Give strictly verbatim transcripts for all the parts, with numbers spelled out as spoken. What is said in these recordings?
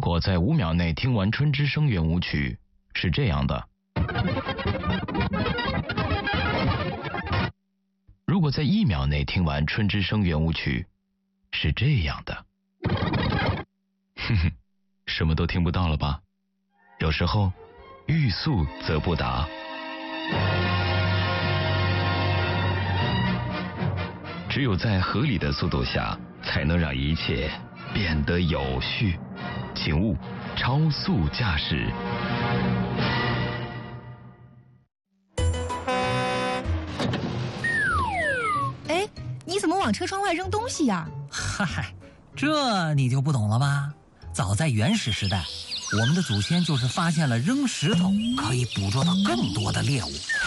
果在五秒内听完《春之声》圆舞曲，是这样的。如果在一秒内听完《春之声》圆舞曲，是这样的。哼哼，什么都听不到了吧？有时候，欲速则不达。只有在合理的速度下，才能让一切变得有序。请勿超速驾驶。 哎，你怎么往车窗外扔东西呀？ 嗨，这你就不懂了吧？早在原始时代，我们的祖先就是发现了扔石头可以捕捉到更多的猎物。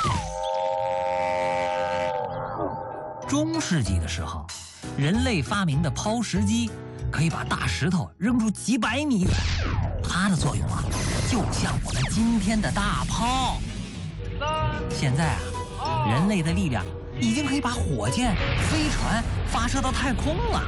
中世纪的时候，人类发明的抛石机可以把大石头扔出几百米远，它的作用啊，就像我们今天的大炮。现在啊，人类的力量已经可以把火箭、飞船发射到太空了。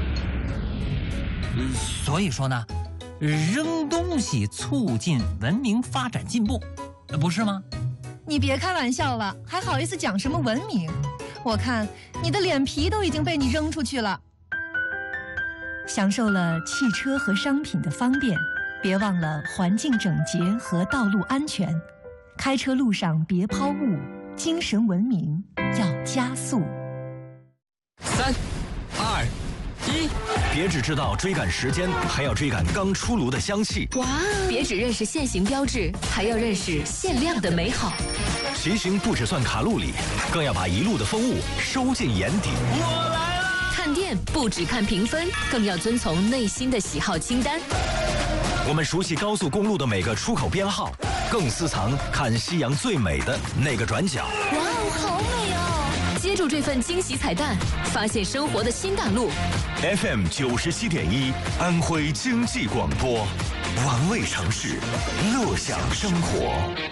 所以说呢，扔东西促进文明发展进步，不是吗？ 你别开玩笑了，还好意思讲什么文明？我看你的脸皮都已经被你扔出去了。享受了汽车和商品的方便，别忘了环境整洁和道路安全。开车路上别抛物，精神文明要加速。 三、二、一，别只知道追赶时间，还要追赶刚出炉的香气。 哇！别只认识限行标志，还要认识限量的美好。 骑行不只算卡路里，更要把一路的风物收进眼底。 我来了！看店不只看评分，更要遵从内心的喜好清单。 我们熟悉高速公路的每个出口编号，更私藏看夕阳最美的那个转角。 哇哦，好美哦！接住这份惊喜彩蛋，发现生活的新大陆。 F M 九十七点一，安徽经济广播，玩味城市，乐享生活。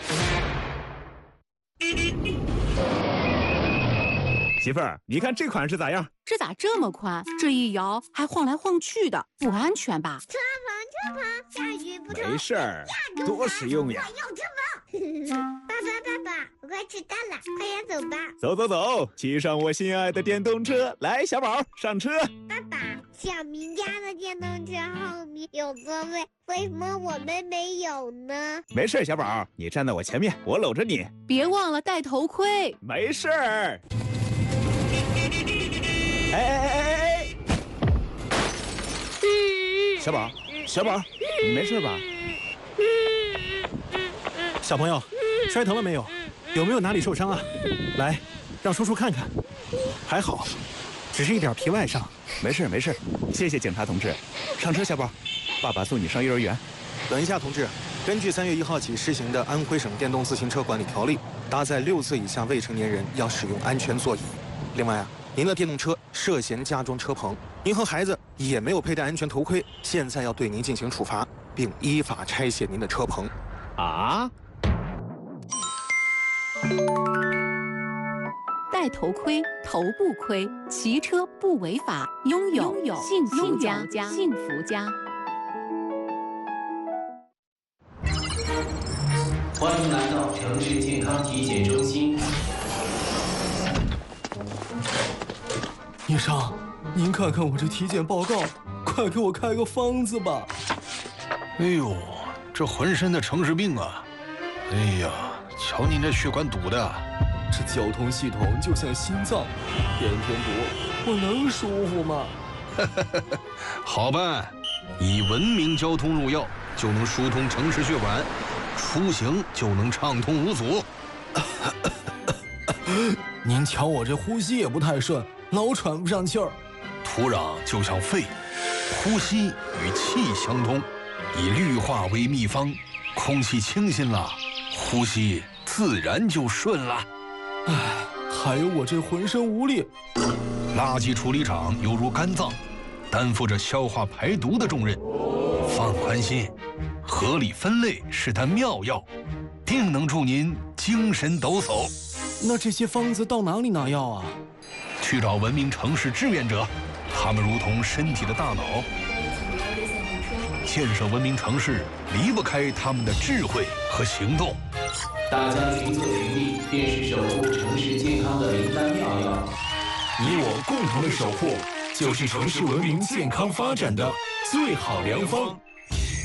媳妇儿，你看这款是咋样？ 这咋这么宽？这一摇还晃来晃去的，不安全吧？ 车棚，车棚，下雨不没事儿，多实用呀！ 我要车棚。爸爸，爸爸，我快迟到了，快点走吧。 走走走，骑上我心爱的电动车，来，小宝上车。 爸爸，小明家的电动车后面有座位，为什么我们没有呢？ 没事，小宝，你站在我前面，我搂着你。 别忘了戴头盔。 没事儿。哎哎哎哎哎！小宝，小宝，你没事吧？ 小朋友，摔疼了没有？有没有哪里受伤啊？来，让叔叔看看。还好，只是一点皮外伤。 没事没事，谢谢警察同志。上车，小宝，爸爸送你上幼儿园。 等一下，同志，根据三月一号起施行的安徽省电动自行车管理条例，搭载六岁以下未成年人要使用安全座椅。另外啊，您的电动车涉嫌加装车棚，您和孩子也没有佩戴安全头盔，现在要对您进行处罚，并依法拆卸您的车棚。 啊？ 戴头盔，头不亏，骑车不违法，拥有幸福家，幸福家。 欢迎来到城市健康体检中心。 医生，您看看我这体检报告，快给我开个方子吧。 哎呦，这浑身的城市病啊！哎呀，瞧您这血管堵的， 这交通系统就像心脏，天天堵，我能舒服吗？ 好办，以文明交通入药，就能疏通城市血管，出行就能畅通无阻。 您瞧我这呼吸也不太顺，老喘不上气儿。 土壤就像肺，呼吸与气相通，以绿化为秘方，空气清新了，呼吸自然就顺了。 唉，还有我这浑身无力。 垃圾处理厂犹如肝脏，担负着消化排毒的重任。放宽心，合理分类是它妙药，定能助您精神抖擞。 那这些方子到哪里拿药啊？ 去找文明城市志愿者，他们如同身体的大脑， 建设文明城市离不开他们的智慧和行动。 大家群策群力，便是守护城市健康的灵丹妙药。 你我共同的守护，就是城市文明健康发展的最好良方。